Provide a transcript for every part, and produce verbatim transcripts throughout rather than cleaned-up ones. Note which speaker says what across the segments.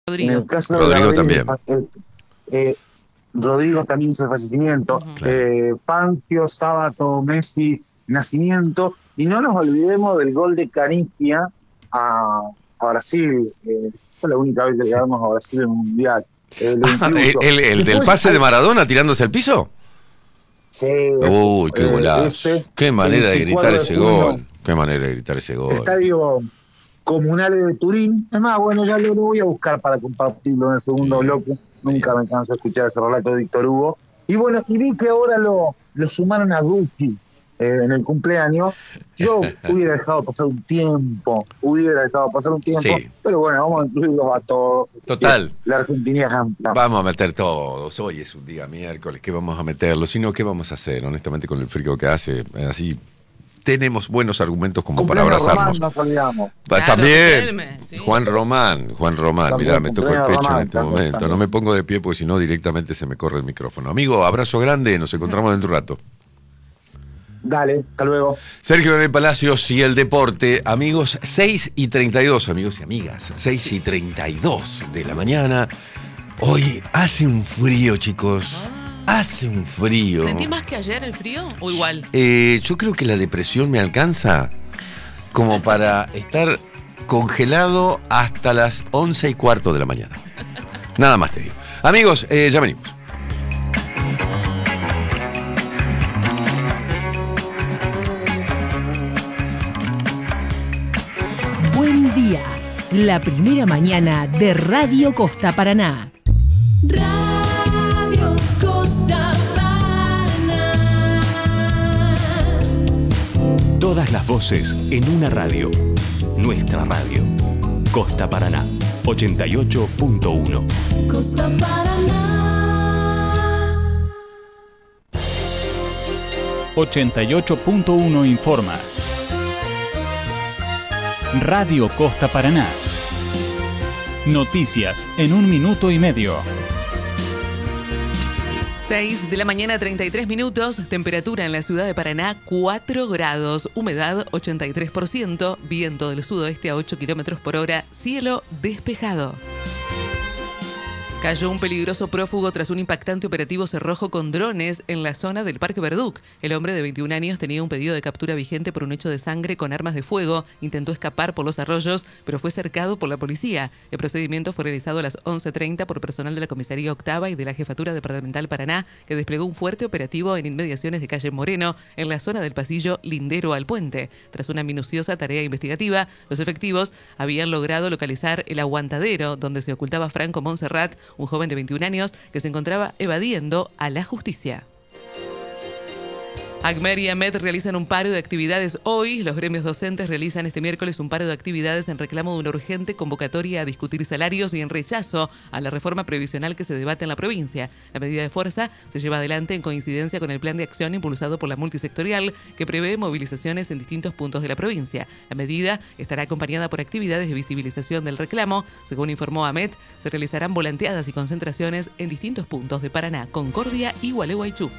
Speaker 1: Rodrigo.
Speaker 2: En el caso de
Speaker 3: Rodrigo
Speaker 2: Gabriel,
Speaker 3: también.
Speaker 2: eh, eh, Rodrigo también hizo el fallecimiento.
Speaker 3: Claro.
Speaker 2: Eh, Fangio, Sábato, Messi, Nacimiento. Y no nos olvidemos del gol de Canigia a, a Brasil. Eh, fue la única vez que le ganamos a Brasil en el Mundial. Eh, lo
Speaker 3: Ah,
Speaker 2: incluyo.
Speaker 3: ¿El, el del
Speaker 2: Después
Speaker 3: pase
Speaker 2: hay-
Speaker 3: de Maradona tirándose al piso?
Speaker 2: Sí,
Speaker 3: Uy, qué
Speaker 2: eh,
Speaker 3: golazo.
Speaker 2: ese,
Speaker 3: Qué manera de gritar
Speaker 2: veinticuatro
Speaker 3: ese
Speaker 2: de junio,
Speaker 3: gol. Qué manera de gritar ese gol.
Speaker 2: Estadio Comunales de Turín. Es más, bueno, ya lo, lo voy a buscar para compartirlo en el segundo
Speaker 3: Sí.
Speaker 2: bloque. Nunca
Speaker 3: Bien.
Speaker 2: me canso de escuchar ese relato de Víctor Hugo. Y bueno, y vi que ahora lo, lo sumaron a Gucci eh, en el cumpleaños. Yo hubiera dejado pasar un tiempo, hubiera dejado pasar un tiempo,
Speaker 3: Sí.
Speaker 2: pero bueno, vamos a incluirlos a todos. Así
Speaker 3: Total.
Speaker 2: que La Argentina es amplia.
Speaker 3: Vamos a meter todos. Hoy es un día miércoles. ¿Qué vamos a meterlo? Si no, ¿qué vamos a hacer? Honestamente, con el frío que hace, así tenemos buenos argumentos como para
Speaker 2: Cumpleaños Román,
Speaker 3: abrazarnos.
Speaker 2: nos olvidamos.
Speaker 3: Pa-
Speaker 1: Claro,
Speaker 3: También.
Speaker 1: Riquelme, sí.
Speaker 3: Juan Román, Juan Román,
Speaker 2: También
Speaker 3: mirá, me toco el
Speaker 2: cumpleaños
Speaker 3: pecho
Speaker 2: Román,
Speaker 3: en este
Speaker 2: también,
Speaker 3: momento.
Speaker 2: también.
Speaker 3: No me pongo de pie porque si no directamente se me corre el micrófono. Amigo, abrazo grande, nos encontramos dentro de un rato.
Speaker 2: Dale, hasta luego.
Speaker 3: Sergio Leonel Palacios y el deporte, amigos, seis y treinta y dos, amigos y amigas, seis y treinta y dos de la mañana. Hoy hace un frío, chicos, hace un frío.
Speaker 1: ¿Sentí más que ayer el frío o igual?
Speaker 3: Eh, yo creo que la depresión me alcanza como para estar congelado hasta las once y cuarto de la mañana. Nada más te digo. Amigos, eh, ya venimos.
Speaker 4: Buen día, la primera mañana de Radio Costa Paraná.
Speaker 5: Radio Costa Paraná.
Speaker 6: Todas las voces en una radio. Nuestra radio. Costa Paraná, ochenta y ocho punto uno.
Speaker 5: Costa Paraná.
Speaker 7: ochenta y ocho punto uno informa. Radio Costa Paraná. Noticias en un minuto y medio.
Speaker 1: seis de la mañana, treinta y tres minutos. Temperatura en la ciudad de Paraná, cuatro grados. Humedad, ochenta y tres por ciento. Viento del sudoeste a ocho kilómetros por hora. Cielo despejado. Cayó un peligroso prófugo tras un impactante operativo cerrojo con drones en la zona del Parque Verduc. El hombre de veintiún años tenía un pedido de captura vigente por un hecho de sangre con armas de fuego. Intentó escapar por los arroyos, pero fue cercado por la policía. El procedimiento fue realizado a las once treinta por personal de la Comisaría Octava y de la Jefatura Departamental Paraná, que desplegó un fuerte operativo en inmediaciones de calle Moreno, en la zona del pasillo lindero al puente. Tras una minuciosa tarea investigativa, los efectivos habían logrado localizar el aguantadero donde se ocultaba Franco Montserrat, un joven de veintiún años que se encontraba evadiendo a la justicia. ACMER y AMET realizan un paro de actividades hoy. Los gremios docentes realizan este miércoles un paro de actividades en reclamo de una urgente convocatoria a discutir salarios y en rechazo a la reforma previsional que se debate en la provincia. La medida de fuerza se lleva adelante en coincidencia con el plan de acción impulsado por la multisectorial que prevé movilizaciones en distintos puntos de la provincia. La medida estará acompañada por actividades de visibilización del reclamo. Según informó AMET, se realizarán volanteadas y concentraciones en distintos puntos de Paraná, Concordia y Gualeguaychú.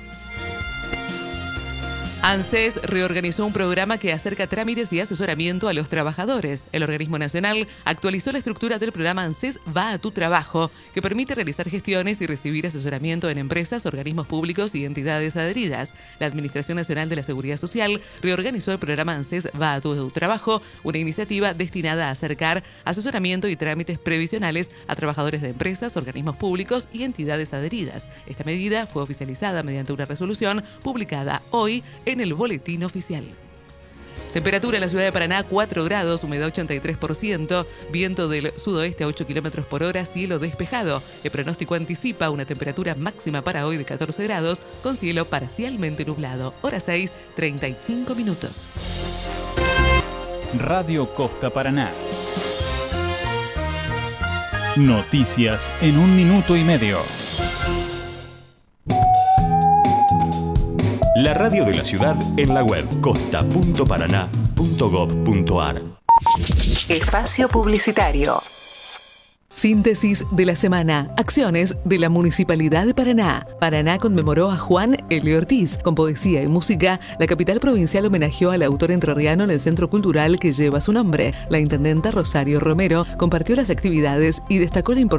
Speaker 1: ANSES reorganizó un programa que acerca trámites y asesoramiento a los trabajadores. El organismo nacional actualizó la estructura del programa ANSES Va a tu Trabajo, que permite realizar gestiones y recibir asesoramiento en empresas, organismos públicos y entidades adheridas. La Administración Nacional de la Seguridad Social reorganizó el programa ANSES Va a tu Trabajo, una iniciativa destinada a acercar asesoramiento y trámites previsionales a trabajadores de empresas, organismos públicos y entidades adheridas. Esta medida fue oficializada mediante una resolución publicada hoy en el Boletín Oficial. Temperatura en la ciudad de Paraná, cuatro grados, humedad ochenta y tres por ciento, viento del sudoeste a ocho kilómetros por hora, cielo despejado. El pronóstico anticipa una temperatura máxima para hoy de catorce grados, con cielo parcialmente nublado. Hora seis, treinta y cinco minutos.
Speaker 7: Radio Costa Paraná. Noticias en un minuto y medio.
Speaker 6: La radio de la ciudad en la web costa punto paraná punto gob punto ar.
Speaker 4: Espacio publicitario.
Speaker 1: Síntesis de la semana. Acciones de la Municipalidad de Paraná. Paraná conmemoró a Juan L. Ortiz. Con poesía y música, la capital provincial homenajeó al autor entrerriano en el centro cultural que lleva su nombre. La intendenta Rosario Romero compartió las actividades y destacó la importancia